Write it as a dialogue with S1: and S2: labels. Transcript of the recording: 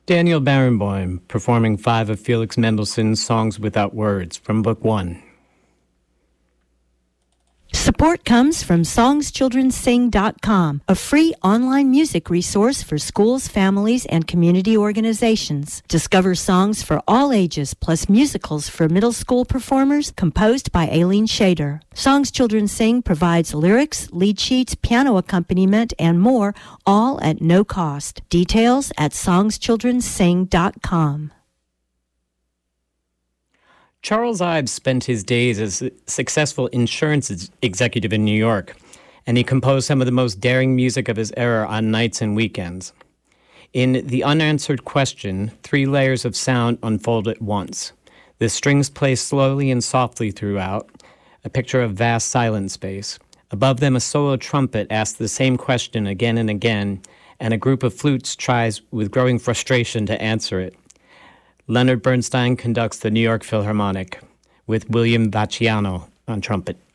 S1: Daniel Barenboim performing 5 of Felix Mendelssohn's Songs Without Words from Book 1.
S2: Support comes from SongsChildrenSing.com, a free online music resource for schools, families, and community organizations. Discover songs for all ages, plus musicals for middle school performers, composed by Aileen Shader. Songs Children Sing provides lyrics, lead sheets, piano accompaniment, and more, all at no cost. Details at SongsChildrenSing.com.
S1: Charles Ives spent his days as a successful insurance executive in New York, and he composed some of the most daring music of his era on nights and weekends. In The Unanswered Question, 3 layers of sound unfold at once. The strings play slowly and softly throughout, a picture of vast silent space. Above them, a solo trumpet asks the same question again and again, and a group of flutes tries with growing frustration to answer it. Leonard Bernstein conducts the New York Philharmonic with William Vacciano on trumpet.